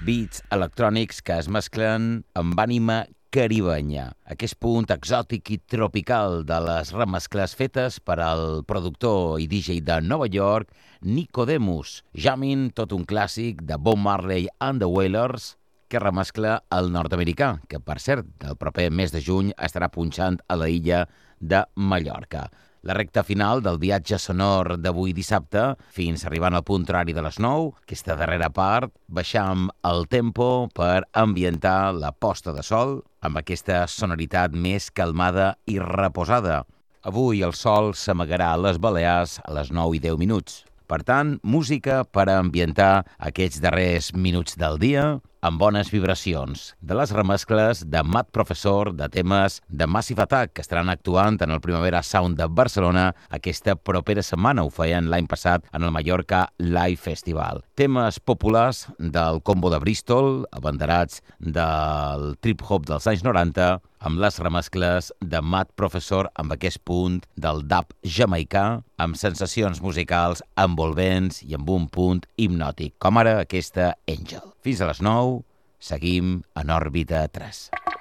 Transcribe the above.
beats electrònics que es mesclen amb ànima caribenya. Aquest punt exòtic i tropical de les remescles fetes per al productor i DJ de Nova York, Nicodemus, jamming tot un clàssic de Bob Marley and the Wailers, que remescla el nord-americà, que, per cert, el proper mes de juny estarà punxant a la illa de Mallorca. La recta final del viatge sonor d'avui dissabte, fins arribant al punt horari de les 9, aquesta darrera part, baixam el tempo per ambientar la posta de sol amb aquesta sonoritat més calmada i reposada. Avui el sol s'amagarà a les Balears a les 9 i 10 minuts. Per tant, música per a ambientar aquests darrers minuts del dia amb bones vibracions, de les remescles de Matt Professor de temes de Massive Attack, que estaran actuant en el Primavera Sound de Barcelona aquesta propera setmana. Ho feien l'any passat en el Mallorca Live Festival. Temes populars del combo de Bristol, abanderats del trip-hop dels anys 90, amb les remescles de Matt Professor amb aquest punt del dub jamaicà, amb sensacions musicals envolvents i amb un punt hipnòtic, com ara aquesta Angel. Fins a les 9, seguim en òrbita 3.